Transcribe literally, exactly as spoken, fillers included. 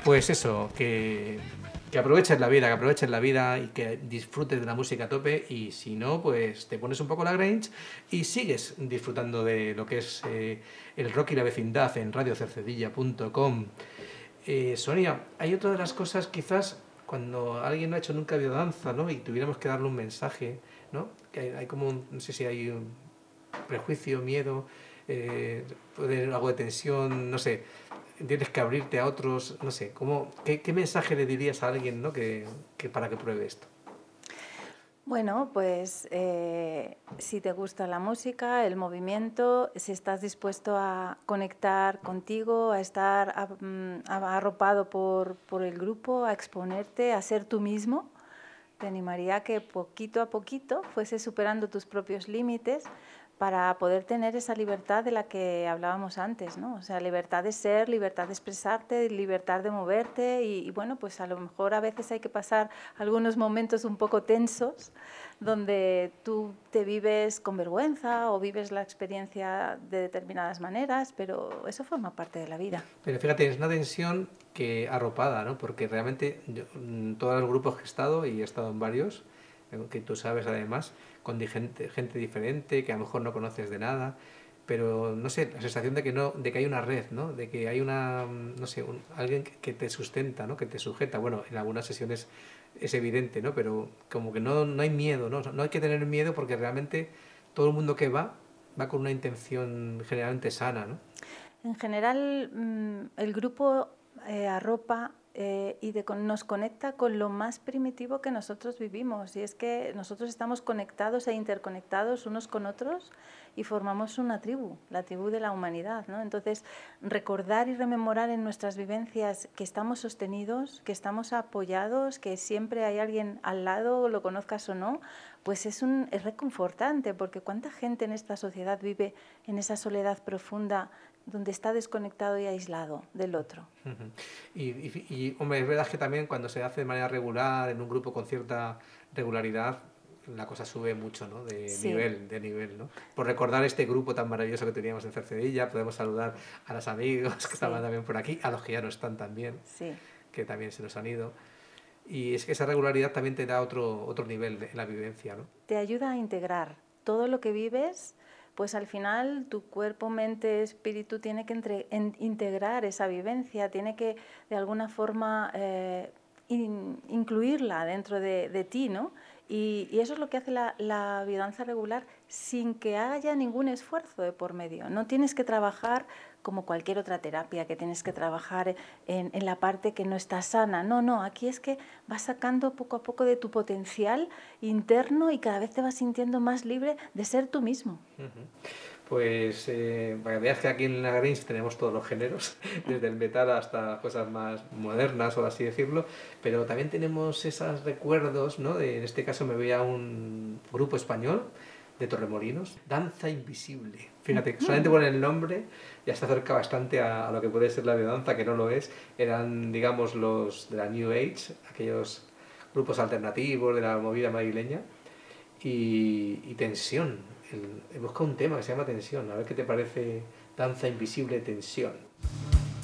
Pues eso, que, que aproveches la vida, que aproveches la vida y que disfrutes de la música a tope, y si no, pues te pones un poco la Grange y sigues disfrutando de lo que es eh, el rock y la vecindad en radio cercedilla punto com. Eh, Sonia, hay otra de las cosas quizás cuando alguien no ha hecho nunca biodanza, ¿no? Y tuviéramos que darle un mensaje, ¿no? Que hay, hay como un, no sé si hay un prejuicio, miedo, eh, puede haber algo de tensión, no sé, tienes que abrirte a otros, no sé, ¿cómo, qué, qué mensaje le dirías a alguien, ¿no? que, que para que pruebe esto? Bueno, pues eh, si te gusta la música, el movimiento, si estás dispuesto a conectar contigo, a estar a, a, arropado por, por el grupo, a exponerte, a ser tú mismo, te animaría a que poquito a poquito fueses superando tus propios límites para poder tener esa libertad de la que hablábamos antes, ¿no? O sea, libertad de ser, libertad de expresarte, libertad de moverte y, y bueno, pues a lo mejor a veces hay que pasar algunos momentos un poco tensos donde tú te vives con vergüenza o vives la experiencia de determinadas maneras, pero eso forma parte de la vida. Pero fíjate, es una tensión que arropada, ¿no? Porque realmente yo, todos los grupos que he estado, y he estado en varios, que tú sabes además, con gente, gente diferente, que a lo mejor no conoces de nada, pero no sé, la sensación de que no, de que hay una red, ¿no? De que hay una, no sé, un, alguien que te sustenta, ¿no? Que te sujeta. Bueno, en algunas sesiones es evidente, ¿no? Pero como que no, no hay miedo, ¿no? No hay que tener miedo porque realmente todo el mundo que va va con una intención generalmente sana, ¿no? En general, el grupo eh, arropa eh, y de, nos conecta con lo más primitivo que nosotros vivimos, y es que nosotros estamos conectados e interconectados unos con otros y formamos una tribu, la tribu de la humanidad, ¿no? Entonces, recordar y rememorar en nuestras vivencias que estamos sostenidos, que estamos apoyados, que siempre hay alguien al lado, lo conozcas o no, pues es, un, es reconfortante, porque cuánta gente en esta sociedad vive en esa soledad profunda donde está desconectado y aislado del otro. Uh-huh. Y, y, y, hombre, es verdad que también cuando se hace de manera regular, en un grupo con cierta regularidad, la cosa sube mucho, ¿no? De sí. nivel, de nivel, ¿no? Por recordar este grupo tan maravilloso que teníamos en Cercedilla, podemos saludar a los amigos que sí. estaban también por aquí, a los que ya no están también, sí. que también se nos han ido. Y es que esa regularidad también te da otro, otro nivel de, en la vivencia, ¿no? Te ayuda a integrar todo lo que vives. Pues al final tu cuerpo, mente, espíritu tiene que entre, en, integrar esa vivencia, tiene que de alguna forma eh, in, incluirla dentro de, de ti, ¿no? Y, y eso es lo que hace la, la biodanza regular sin que haya ningún esfuerzo de por medio. No tienes que trabajar como cualquier otra terapia, que tienes que trabajar en, en la parte que no está sana. No, no, aquí es que vas sacando poco a poco de tu potencial interno y cada vez te vas sintiendo más libre de ser tú mismo. Uh-huh. Pues eh, para que veas que aquí en la Grange tenemos todos los géneros, desde el metal hasta cosas más modernas, o así decirlo, pero también tenemos esos recuerdos, ¿no? De, en este caso me voy a un grupo español de Torremolinos, Danza Invisible. Fíjate, solamente por el nombre ya se acerca bastante a, a lo que puede ser la biodanza, que no lo es. Eran, digamos, los de la New Age, aquellos grupos alternativos de la movida madrileña, y, y tensión. El, he buscado un tema que se llama Tensión, a ver qué te parece Danza Invisible, Tensión.